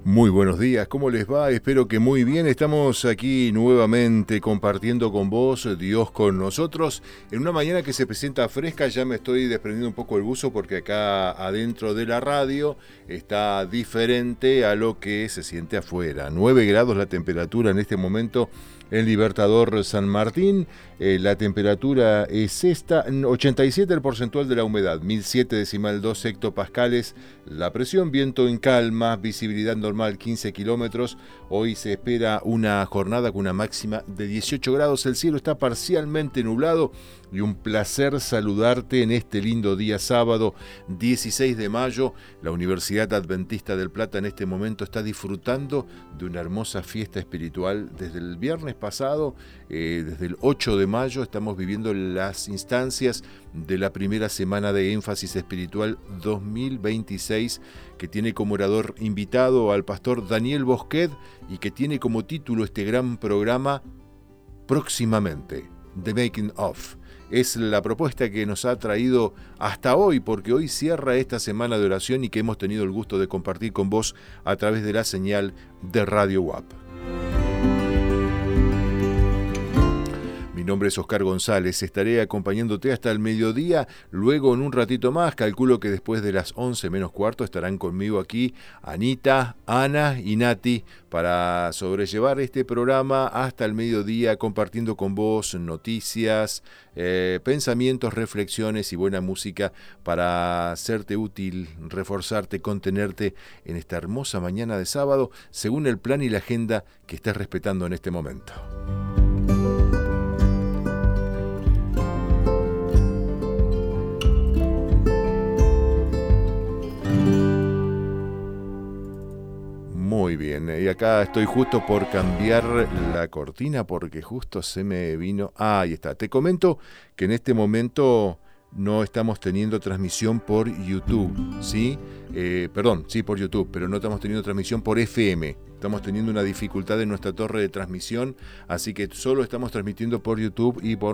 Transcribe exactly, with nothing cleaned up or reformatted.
Muy buenos días, ¿cómo les va? Espero que muy bien. Estamos aquí nuevamente compartiendo con vos, Dios con nosotros, en una mañana que se presenta fresca. Ya me estoy desprendiendo un poco el buzo porque acá adentro de la radio está diferente a lo que se siente afuera. nueve grados la temperatura en este momento en Libertador San Martín. Eh, la temperatura es esta, ochenta y siete el porcentual de la humedad, mil siete decimal dos hectopascales. La presión, viento en calma, visibilidad normal quince kilómetros. Hoy se espera una jornada con una máxima de dieciocho grados. El cielo está parcialmente nublado y un placer saludarte en este lindo día sábado dieciséis de mayo. La Universidad Adventista del Plata en este momento está disfrutando de una hermosa fiesta espiritual. Desde el viernes pasado, eh, desde el ocho de mayo, estamos viviendo las instancias de la primera semana de énfasis espiritual dos mil veintiséis, que tiene como orador invitado al pastor Daniel Bosquet y que tiene como título este gran programa Próximamente, The Making Of. Es la propuesta que nos ha traído hasta hoy, porque hoy cierra esta semana de oración y que hemos tenido el gusto de compartir con vos a través de la señal de Radio W A P. Mi nombre es Oscar González, estaré acompañándote hasta el mediodía. Luego, en un ratito más, calculo que después de las once menos cuarto estarán conmigo aquí Anita, Ana y Nati para sobrellevar este programa hasta el mediodía, compartiendo con vos noticias, eh, pensamientos, reflexiones y buena música para hacerte útil, reforzarte, contenerte en esta hermosa mañana de sábado, según el plan y la agenda que estés respetando en este momento. Muy bien, y acá estoy justo por cambiar la cortina porque justo se me vino... Ah, ahí está. Te comento que en este momento no estamos teniendo transmisión por YouTube, ¿sí? Eh, perdón, sí por YouTube, pero no estamos teniendo transmisión por F M. Estamos teniendo una dificultad en nuestra torre de transmisión, así que solo estamos transmitiendo por YouTube y por